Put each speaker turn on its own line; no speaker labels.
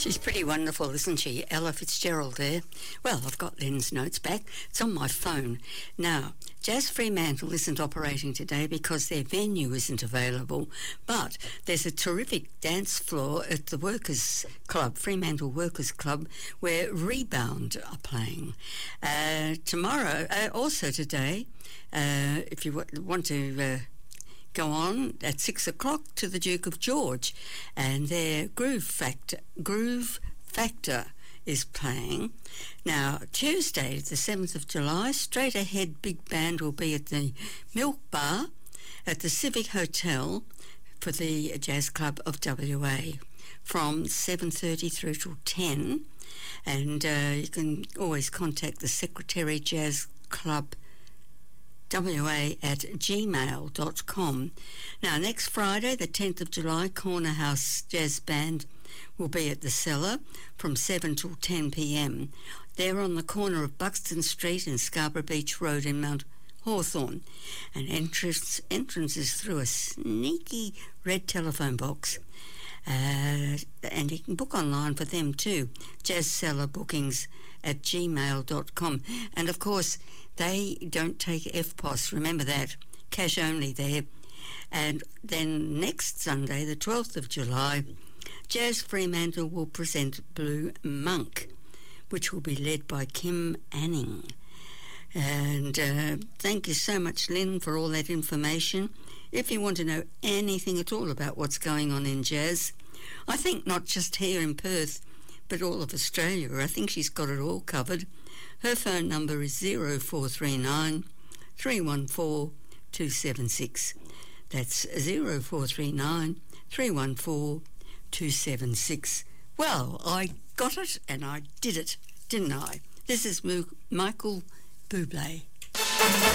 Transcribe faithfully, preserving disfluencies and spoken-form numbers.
She's pretty wonderful, isn't she? Ella Fitzgerald there. Well, I've got Lynn's notes back. It's on my phone. Now, Jazz Fremantle isn't operating today because their venue isn't available, but there's a terrific dance floor at the Workers' Club, Fremantle Workers' Club, where Rebound are playing. Uh, tomorrow, uh, also today, uh, if you w- want to... Uh, go on at six o'clock to the Duke of George, and their Groove Factor, Groove Factor is playing. Now, Tuesday, the seventh of July, Straight Ahead Big Band will be at the Milk Bar at the Civic Hotel for the Jazz Club of W A from seven thirty through till ten, and uh, you can always contact the Secretary Jazz Club W A at gmail dot com. Now, next Friday, the tenth of July, Corner House Jazz Band will be at the Cellar from seven till ten p.m. They're on the corner of Buxton Street and Scarborough Beach Road in Mount Hawthorn. And entrance, entrance is through a sneaky red telephone box. Uh, and you can book online for them too, Jazz Cellar Bookings at gmail dot com. And of course, they don't take F P O S, remember that, cash only there. And then next Sunday, the twelfth of July, Jazz Fremantle will present Blue Monk, which will be led by Kim Anning. And uh, thank you so much, Lynn, for all that information. If you want to know anything at all about what's going on in jazz, I think not just here in Perth, but all of Australia, I think she's got it all covered. Her phone number is zero four three nine, three one four, two seven six. That's zero four three nine, three one four, two seven six. Well, I got it and I did it, didn't I? This is Mo- Michael Bublé.